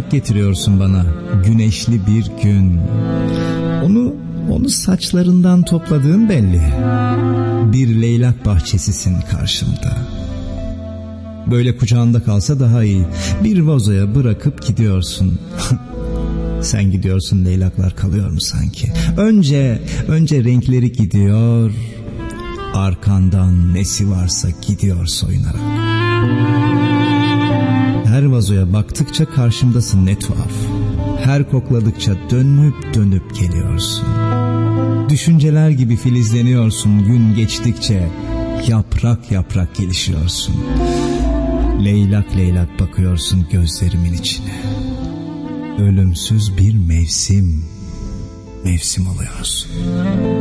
leylak getiriyorsun bana, güneşli bir gün. Onu saçlarından topladığın belli. Bir leylak bahçesisin karşımda. Böyle kucağında kalsa daha iyi. Bir vazoya bırakıp gidiyorsun. Sen gidiyorsun, leylaklar kalıyor mu sanki? Önce renkleri gidiyor, arkandan nesi varsa gidiyor soyunarak. Her vazoya baktıkça karşımdasın, ne tuhaf. Her kokladıkça dönüp dönüp geliyorsun. Düşünceler gibi filizleniyorsun, gün geçtikçe yaprak yaprak gelişiyorsun. Leylak leylak bakıyorsun gözlerimin içine. Ölümsüz bir mevsim oluyorsun.